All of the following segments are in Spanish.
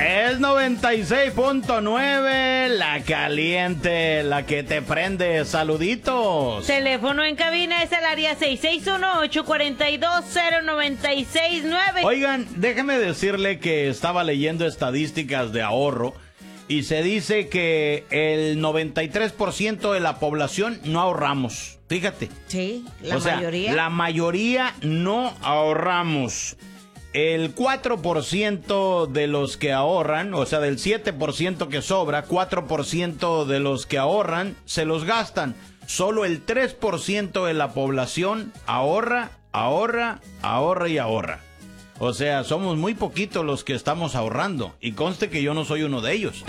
Es 96.9, la caliente, la que te prende. Saluditos. Teléfono en cabina es el área 661-842-0969. Oigan, déjeme decirle que estaba leyendo estadísticas de ahorro y se dice que el 93% de la población no ahorramos. Fíjate. Sí, mayoría. La mayoría no ahorramos. El 4% de los que ahorran, o sea, del 7% que sobra, 4% de los que ahorran se los gastan. Solo el 3% de la población ahorra. O sea, somos muy poquitos los que estamos ahorrando. Y conste que yo no soy uno de ellos.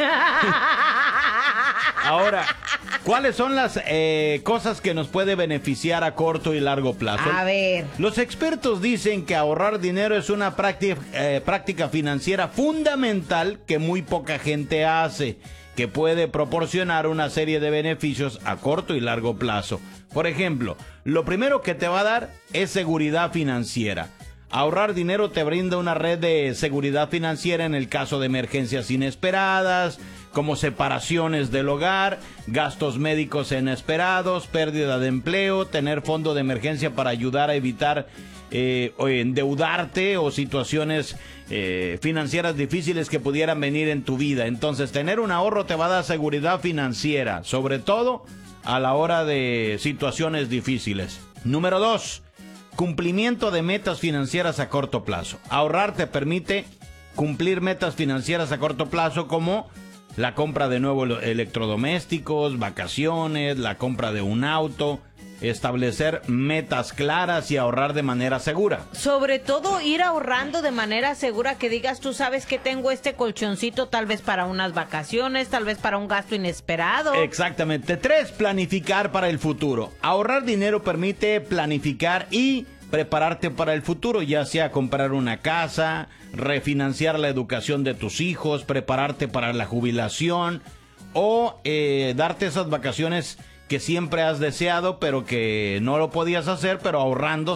Ahora, ¿cuáles son las cosas que nos puede beneficiar a corto y largo plazo? A ver. Los expertos dicen que ahorrar dinero es una práctica financiera fundamental que muy poca gente hace, que puede proporcionar una serie de beneficios a corto y largo plazo. Por ejemplo, lo primero que te va a dar es seguridad financiera. Ahorrar dinero te brinda una red de seguridad financiera en el caso de emergencias inesperadas, como separaciones del hogar, gastos médicos inesperados, pérdida de empleo, tener fondo de emergencia para ayudar a evitar endeudarte o situaciones financieras difíciles que pudieran venir en tu vida. Entonces, tener un ahorro te va a dar seguridad financiera, sobre todo a la hora de situaciones difíciles. Número 2. Cumplimiento de metas financieras a corto plazo. Ahorrar te permite cumplir metas financieras a corto plazo como la compra de nuevos electrodomésticos, vacaciones, la compra de un auto, establecer metas claras y ahorrar de manera segura. Sobre todo ir ahorrando de manera segura, que digas, tú sabes que tengo este colchoncito tal vez para unas vacaciones, tal vez para un gasto inesperado. Exactamente. 3, planificar para el futuro. Ahorrar dinero permite planificar y prepararte para el futuro, ya sea comprar una casa, refinanciar la educación de tus hijos, prepararte para la jubilación o darte esas vacaciones que siempre has deseado pero que no lo podías hacer, pero ahorrando